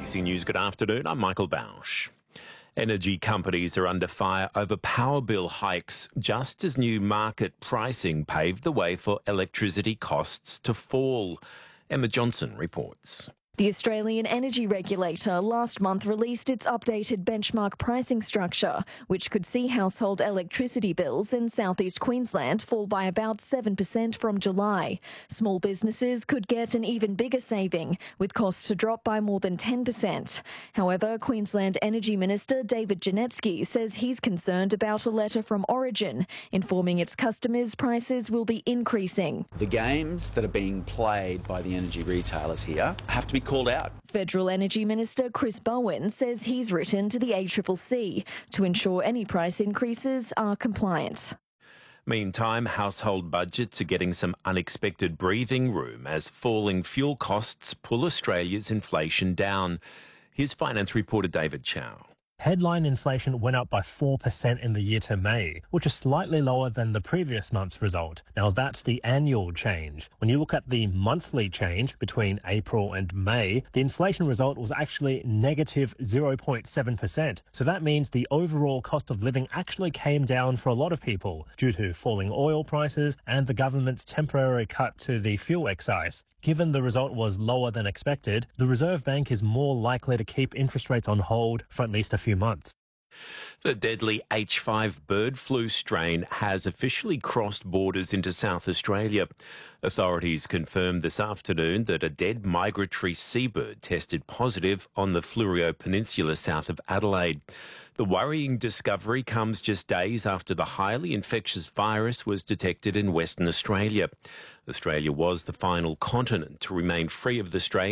ABC News, good afternoon. I'm Michael Bausch. Energy companies are under fire over power bill hikes, just as new market pricing paved the way for electricity costs to fall. Emma Johnson reports. The Australian Energy Regulator last month released its updated benchmark pricing structure, which could see household electricity bills in southeast Queensland fall by about 7% from July. Small businesses could get an even bigger saving, with costs to drop by more than 10%. However, Queensland Energy Minister David Janetsky says he's concerned about a letter from Origin informing its customers prices will be increasing. The games that are being played by the energy retailers here have to be called out. Federal Energy Minister Chris Bowen says he's written to the ACCC to ensure any price increases are compliant. Meantime, household budgets are getting some unexpected breathing room as falling fuel costs pull Australia's inflation down. Here's finance reporter David Chow. Headline inflation went up by 4% in the year to May, which is slightly lower than the previous month's result. Now, that's the annual change. When you look at the monthly change between April and May, the inflation result was actually negative 0.7%. So that means the overall cost of living actually came down for a lot of people due to falling oil prices and the government's temporary cut to the fuel excise. Given the result was lower than expected, the Reserve Bank is more likely to keep interest rates on hold for at least a few months. The deadly H5 bird flu strain has officially crossed borders into South Australia. Authorities confirmed this afternoon that a dead migratory seabird tested positive on the Fleurieu Peninsula south of Adelaide. The worrying discovery comes just days after the highly infectious virus was detected in Western Australia. Australia was the final continent to remain free of the strain